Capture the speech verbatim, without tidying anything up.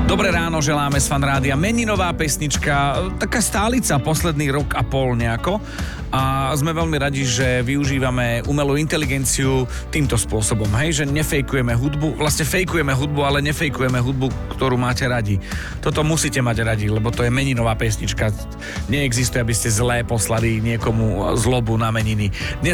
Dobré ráno želáme z Fan Rádia. Meninová pesnička, taká stálica posledný rok a pol nejako. A sme veľmi radi, že využívame umelú inteligenciu týmto spôsobom, hej, že nefejkujeme hudbu, vlastne fejkujeme hudbu, ale nefejkujeme hudbu, ktorú máte radi. Toto musíte mať radi, lebo to je meninová pesnička. Neexistuje, aby ste zlé poslali niekomu zlobu na meniny. Dnes